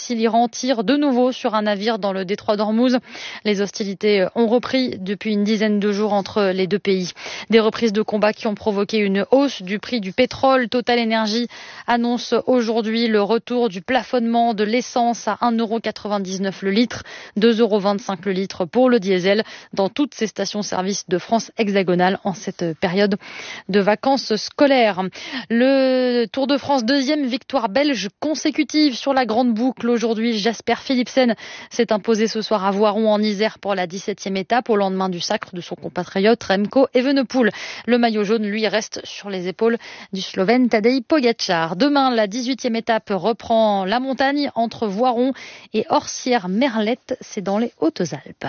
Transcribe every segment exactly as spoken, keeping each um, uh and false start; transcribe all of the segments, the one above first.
si l'Iran tire de nouveau sur un navire dans le détroit d'Ormuz. Les hostilités ont repris depuis une dizaine de jours entre les deux pays. Des reprises de combat qui ont provoqué une hausse du prix du pétrole. Total Energy annonce aujourd'hui le retour du plafonnement de l'essence à un euro quatre-vingt-dix-neuf le litre, deux euros vingt-cinq le litre pour le diesel dans toutes ces stations-service de France hexagonale en cette période de vacances scolaires. Le Tour de France, deuxième victoire belge consécutive sur la grande boucle. Aujourd'hui, Jasper Philipsen s'est imposé ce soir à Voiron en Isère pour la dix-septième étape au lendemain du sacre de son compatriote Remco Evenepoel. Le maillot jaune, lui, reste sur les épaules du Slovène Tadej Pogačar. Demain, la dix-huitième étape reprend la montagne entre Voiron et Orsières-Merlette. C'est dans les Hautes-Alpes.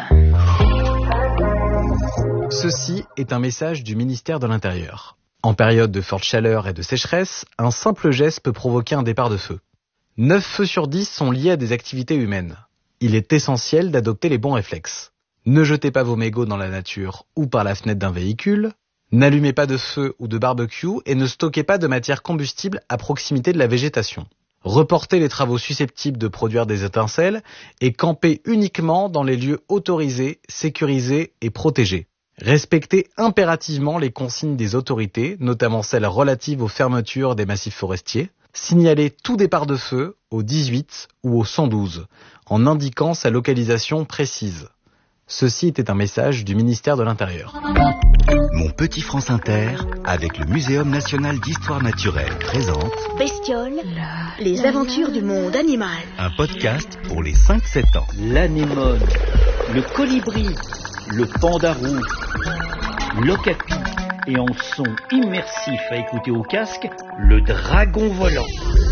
Ceci est un message du ministère de l'Intérieur. En période de forte chaleur et de sécheresse, un simple geste peut provoquer un départ de feu. neuf feux sur dix sont liés à des activités humaines. Il est essentiel d'adopter les bons réflexes. Ne jetez pas vos mégots dans la nature ou par la fenêtre d'un véhicule. N'allumez pas de feu ou de barbecue et ne stockez pas de matière combustible à proximité de la végétation. Reportez les travaux susceptibles de produire des étincelles et campez uniquement dans les lieux autorisés, sécurisés et protégés. Respectez impérativement les consignes des autorités, notamment celles relatives aux fermetures des massifs forestiers. Signalez tout départ de feu au dix-huit ou au cent douze, en indiquant sa localisation précise. Ceci était un message du ministère de l'Intérieur. Mon petit France Inter, avec le Muséum national d'histoire naturelle, présente Bestioles, les aventures du monde animal. Un podcast pour les cinq sept ans. L'anémone, le colibri, le panda rouge, l'okapi et en son immersif à écouter au casque, le dragon volant.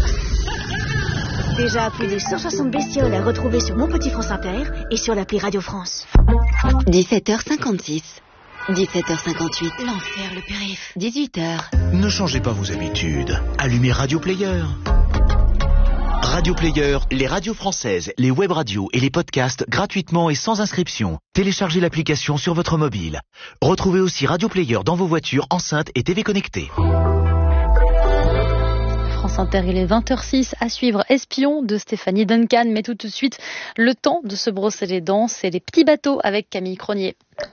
Déjà plus de cent soixante bestioles à retrouver sur Mon Petit France Inter et sur l'appli Radio France. dix-sept heures cinquante-six. dix-sept heures cinquante-huit. L'enfer, le périph'. dix-huit heures. Ne changez pas vos habitudes. Allumez Radio Player. Radio Player, les radios françaises, les web radios et les podcasts gratuitement et sans inscription. Téléchargez l'application sur votre mobile. Retrouvez aussi Radio Player dans vos voitures, enceintes et T V connectées. France Inter, il est vingt heures six, à suivre Espion de Stéphanie Duncan. Mais tout de suite, le temps de se brosser les dents, c'est les petits bateaux avec Camille Cronier.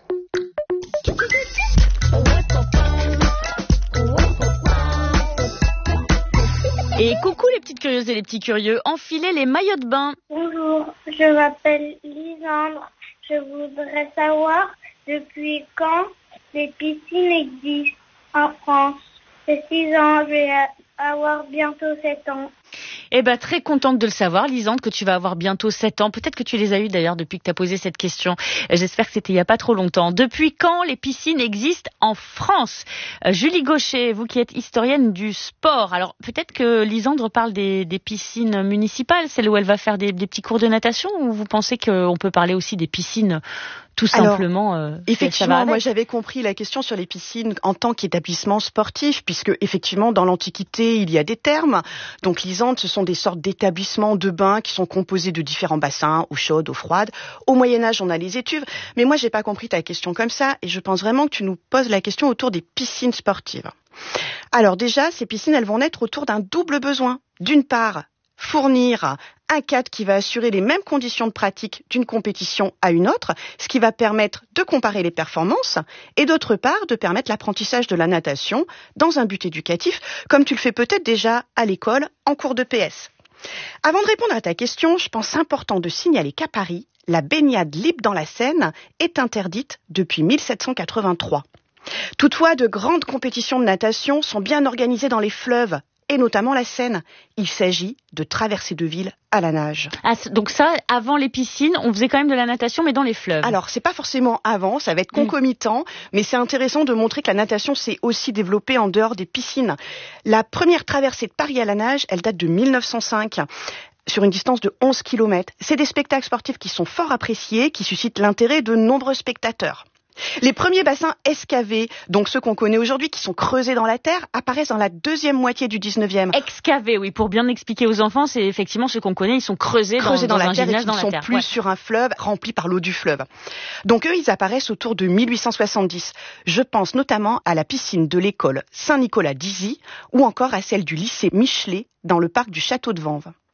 Et coucou les petites curieuses et les petits curieux, enfilez les maillots de bain. Bonjour, je m'appelle Lisandre. Je voudrais savoir depuis quand les piscines existent en France. J'ai six ans, je vais avoir bientôt sept ans. Eh ben, très contente de le savoir, Lisande, que tu vas avoir bientôt sept ans. Peut-être que tu les as eues d'ailleurs depuis que tu as posé cette question. J'espère que c'était il n'y a pas trop longtemps. Depuis quand les piscines existent en France ? Julie Gaucher, vous qui êtes historienne du sport. Alors, peut-être que Lisandre parle des, des piscines municipales, celles où elle va faire des, des petits cours de natation, ou vous pensez qu'on peut parler aussi des piscines tout simplement? Alors, euh, effectivement, moi j'avais compris la question sur les piscines en tant qu'établissement sportif, puisque effectivement dans l'Antiquité il y a des thermes. Donc Lisande, ce sont des sortes d'établissements de bains qui sont composés de différents bassins, eau chaude, eau froide. Au Moyen-Âge, on a les étuves. Mais moi j'ai pas compris ta question comme ça, et je pense vraiment que tu nous poses la question autour des piscines sportives. Alors déjà, ces piscines, elles vont naître autour d'un double besoin. D'une part, fournir un cadre qui va assurer les mêmes conditions de pratique d'une compétition à une autre, ce qui va permettre de comparer les performances, et d'autre part, de permettre l'apprentissage de la natation dans un but éducatif, comme tu le fais peut-être déjà à l'école en cours de P S. Avant de répondre à ta question, je pense important de signaler qu'à Paris, la baignade libre dans la Seine est interdite depuis mille sept cent quatre-vingt-trois. Toutefois, de grandes compétitions de natation sont bien organisées dans les fleuves, et notamment la Seine. Il s'agit de traversées de ville à la nage. Ah, donc ça, avant les piscines, on faisait quand même de la natation, mais dans les fleuves. Alors, c'est pas forcément avant, ça va être concomitant, mmh. mais c'est intéressant de montrer que la natation s'est aussi développée en dehors des piscines. La première traversée de Paris à la nage, elle date de mille neuf cent cinq. Sur une distance de onze kilomètres. C'est des spectacles sportifs qui sont fort appréciés, qui suscitent l'intérêt de nombreux spectateurs. Les premiers bassins excavés, donc ceux qu'on connaît aujourd'hui, qui sont creusés dans la terre, apparaissent dans la deuxième moitié du dix-neuvième. Excavés, oui, pour bien expliquer aux enfants, c'est effectivement ceux qu'on connaît, ils sont creusés, creusés dans, dans, dans la un terre gymnase et qui dans ne la sont terre. plus ouais. sur un fleuve rempli par l'eau du fleuve. Donc eux, ils apparaissent autour de mille huit cent soixante-dix. Je pense notamment à la piscine de l'école Saint-Nicolas d'Izy ou encore à celle du lycée Michelet dans le parc du Château de Vanves.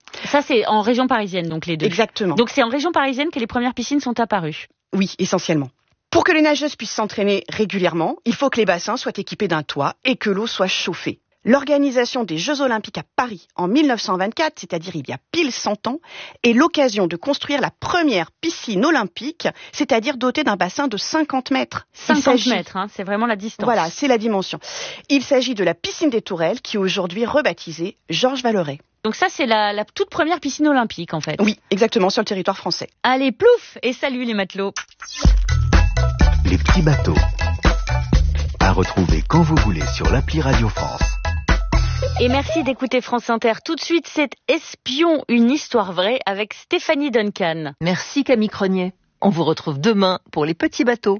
Ça, c'est en région parisienne, donc les deux. Exactement. Donc c'est en région parisienne que les premières piscines sont apparues. Oui, essentiellement. Pour que les nageuses puissent s'entraîner régulièrement, il faut que les bassins soient équipés d'un toit et que l'eau soit chauffée. L'organisation des Jeux Olympiques à Paris en mille neuf cent vingt-quatre, c'est-à-dire il y a pile cent ans, est l'occasion de construire la première piscine olympique, c'est-à-dire dotée d'un bassin de cinquante mètres. cinquante mètres, hein, c'est vraiment la distance. Voilà, c'est la dimension. Il s'agit de la piscine des Tourelles, qui est aujourd'hui rebaptisée Georges Valeret. Donc ça, c'est la, la toute première piscine olympique, en fait. Oui, exactement, sur le territoire français. Allez, plouf, et salut les matelots. Les petits bateaux. À retrouver quand vous voulez sur l'appli Radio France. Et merci d'écouter France Inter. Tout de suite, c'est Espion, une histoire vraie avec Stéphanie Duncan. Merci Camille Cronier. On vous retrouve demain pour les petits bateaux.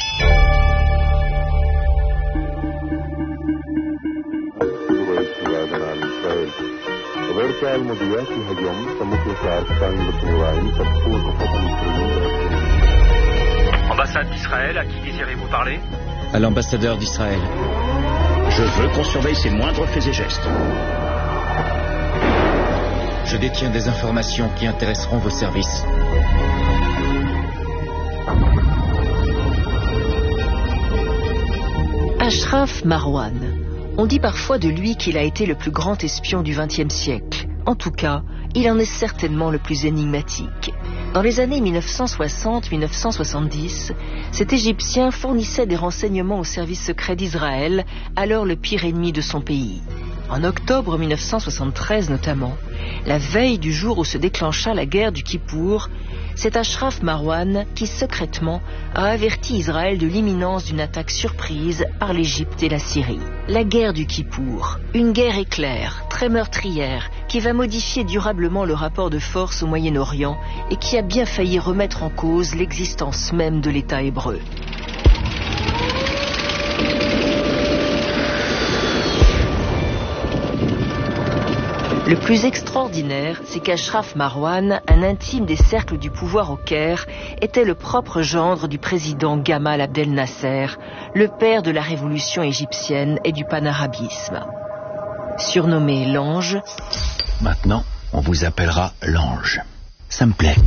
Ambassade d'Israël, à qui désirez-vous parler ? À l'ambassadeur d'Israël. Je veux qu'on surveille ses moindres faits et gestes. Je détiens des informations qui intéresseront vos services. Ashraf Marwan. On dit parfois de lui qu'il a été le plus grand espion du vingtième siècle. En tout cas, il en est certainement le plus énigmatique. Dans les années mille neuf cent soixante à mille neuf cent soixante-dix, cet Égyptien fournissait des renseignements au service secret d'Israël, alors le pire ennemi de son pays. En octobre mille neuf cent soixante-treize notamment, la veille du jour où se déclencha la guerre du Kippour, c'est Ashraf Marwan qui secrètement a averti Israël de l'imminence d'une attaque surprise par l'Égypte et la Syrie. La guerre du Kippour, une guerre éclair, très meurtrière, qui va modifier durablement le rapport de force au Moyen-Orient et qui a bien failli remettre en cause l'existence même de l'État hébreu. Le plus extraordinaire, c'est qu'Ashraf Marwan, un intime des cercles du pouvoir au Caire, était le propre gendre du président Gamal Abdel Nasser, le père de la révolution égyptienne et du panarabisme. Surnommé l'Ange... Maintenant, on vous appellera l'Ange. Ça me plaît.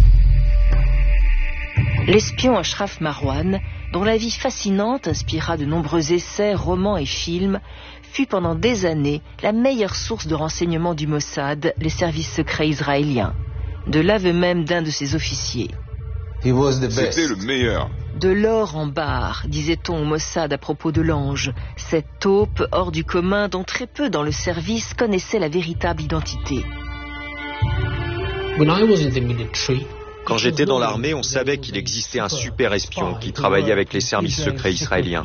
L'espion Ashraf Marwan, dont la vie fascinante inspira de nombreux essais, romans et films, fut pendant des années la meilleure source de renseignements du Mossad, les services secrets israéliens. De l'aveu même d'un de ses officiers. C'était le meilleur. De l'or en barre, disait-on au Mossad à propos de l'Ange, cette taupe hors du commun dont très peu dans le service connaissaient la véritable identité. Quand j'étais dans l'armée, on savait qu'il existait un super espion qui travaillait avec les services secrets israéliens.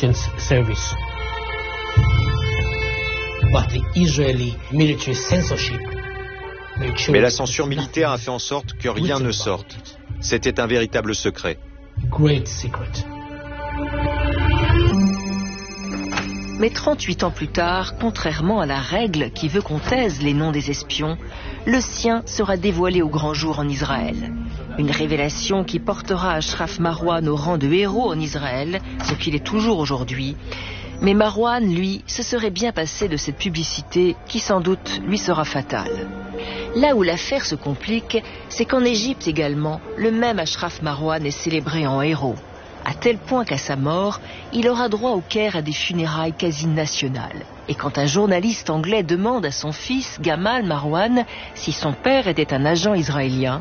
Mais la censure militaire a fait en sorte que rien ne sorte. C'était un véritable secret. Mais trente-huit ans plus tard, contrairement à la règle qui veut qu'on taise les noms des espions, le sien sera dévoilé au grand jour en Israël. Une révélation qui portera Ashraf Marwan au rang de héros en Israël, ce qu'il est toujours aujourd'hui. Mais Marwan, lui, se serait bien passé de cette publicité qui sans doute lui sera fatale. Là où l'affaire se complique, c'est qu'en Égypte également, le même Ashraf Marwan est célébré en héros, à tel point qu'à sa mort, il aura droit au Caire à des funérailles quasi nationales. Et quand un journaliste anglais demande à son fils, Gamal Marwan, si son père était un agent israélien,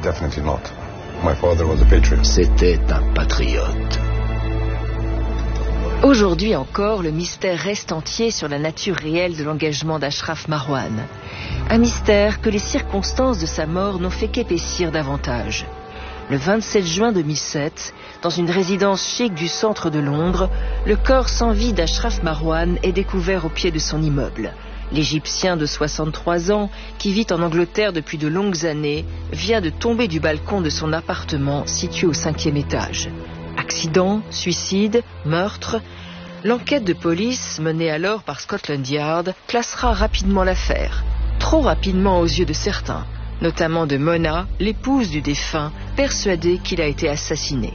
C'était un patriote. Aujourd'hui encore, le mystère reste entier sur la nature réelle de l'engagement d'Ashraf Marwan. Un mystère que les circonstances de sa mort n'ont fait qu'épaissir davantage. Le vingt-sept juin deux mille sept, dans une résidence chic du centre de Londres, le corps sans vie d'Ashraf Marwan est découvert au pied de son immeuble. L'Égyptien de soixante-trois ans, qui vit en Angleterre depuis de longues années, vient de tomber du balcon de son appartement situé au cinquième étage. Accident, suicide, meurtre, l'enquête de police, menée alors par Scotland Yard, classera rapidement l'affaire. Trop rapidement aux yeux de certains, notamment de Mona, l'épouse du défunt, persuadée qu'il a été assassiné.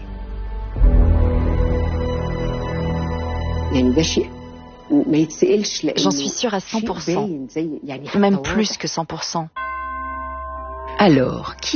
J'en suis sûre à cent pour cent, même plus que cent pour cent. Alors, qui